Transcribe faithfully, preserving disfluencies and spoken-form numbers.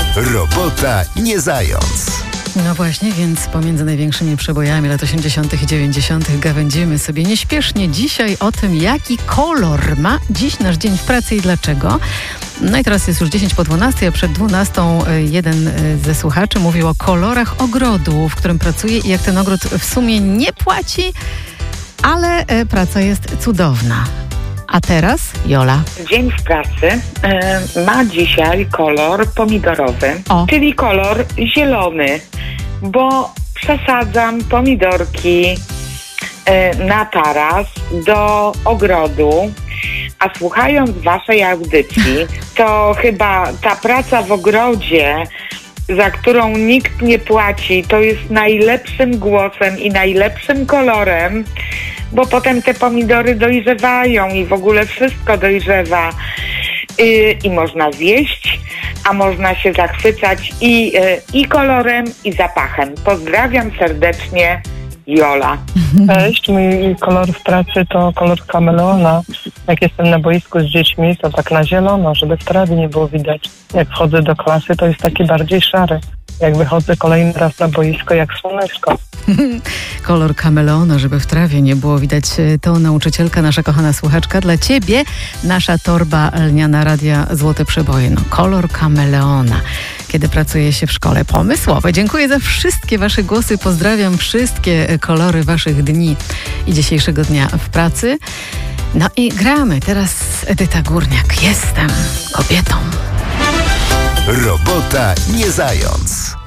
Robota nie zając. No właśnie, więc pomiędzy największymi przebojami lat osiemdziesiątych i dziewięćdziesiątych gawędzimy sobie nieśpiesznie dzisiaj o tym, jaki kolor ma dziś nasz dzień w pracy i dlaczego. No i teraz jest już dziesięć po dwunastej, a przed dwunastą jeden ze słuchaczy mówił o kolorach ogrodu, w którym pracuje i jak ten ogród w sumie nie płaci, ale praca jest cudowna. A teraz Jola. Dzień w pracy y, ma dzisiaj kolor pomidorowy, O. czyli kolor zielony, bo przesadzam pomidorki y, na taras do ogrodu, a słuchając waszej audycji, to chyba ta praca w ogrodzie, za którą nikt nie płaci, to jest najlepszym głosem i najlepszym kolorem, bo potem te pomidory dojrzewają i w ogóle wszystko dojrzewa yy, i można zjeść, a można się zachwycać i, yy, i kolorem, i zapachem. Pozdrawiam serdecznie, Jola. Cześć, mój kolor w pracy to kolor kameleona. Jak jestem na boisku z dziećmi, to tak na zielono, żeby w trawie nie było widać. Jak wchodzę do klasy, to jest taki bardziej szary. Jak wychodzę kolejny raz na boisko, jak słoneczko. Kolor kameleona, żeby w trawie nie było widać. To nauczycielka, nasza kochana słuchaczka. Dla ciebie nasza torba lniana Radia Złote Przeboje. No, kolor kameleona, kiedy pracuje się w szkole. Pomysłowe. Dziękuję za wszystkie wasze głosy. Pozdrawiam wszystkie kolory waszych dni i dzisiejszego dnia w pracy. No i gramy. Teraz Edyta Górniak. Jestem kobietą. Robota nie zając.